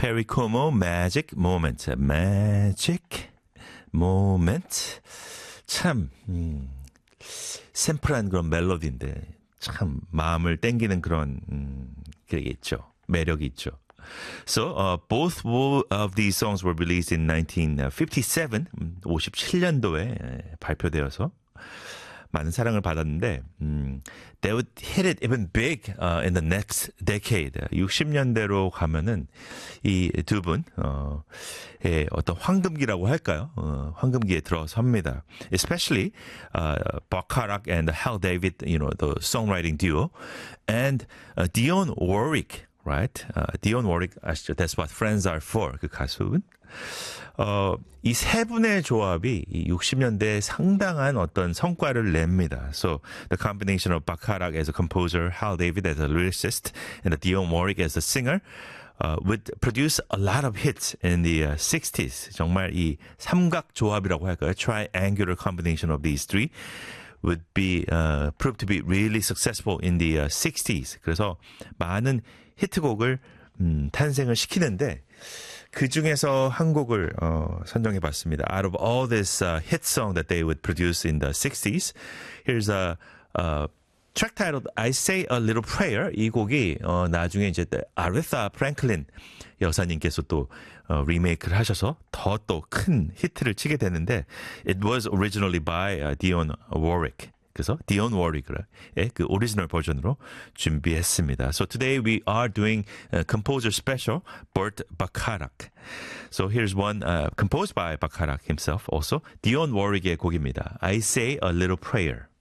Perry Como, Magic Moment. Magic Moment. 참, 샘플한 그런 멜로디인데, 참, 마음을 땡기는 그런, 그게 있죠. 매력이 있죠. So, both of these songs were released in 1957, 57년도에 발표되어서 많은 사랑을 받았는데, they would hit it even big in the next decade. 60년대로 가면은 이 두 분, 어떤 황금기라고 할까요? 황금기에 들어섭니다. Especially Bacharach and Hal David, the songwriting duo, and Dionne Warwick. Right? Dionne Warwick 아시죠? That's what friends are for. 그 가수분. 이 세 분의 조합이 60년대에 상당한 어떤 성과를 냅니다. So the combination of Bacharach as a composer, Hal David as a lyricist, and Dionne Warwick as a singer would produce a lot of hits in the 60s. 정말 이 삼각 조합이라고 할까요? Triangular combination of these three would be proved to be really successful in the 60s. 그래서 많은 히트곡을 탄생을 시키는데 그 중에서 한 곡을 선정해 봤습니다. Out of all this hit song that they would produce in the 60s, here's a track titled I Say a Little Prayer. 이 곡이 나중에 이제 아레사 프랭클린 여사님께서 또 리메이크를 하셔서 더 또 큰 히트를 치게 되는데 it was originally by Dionne Warwick. 그래서 Dionne Warwick의 그 오리지널 버전으로 준비했습니다. So today we are doing a composer special, Burt Bacharach. So here's one composed by Bacharach himself also. Dionne Warwick의 곡입니다. I Say a Little Prayer.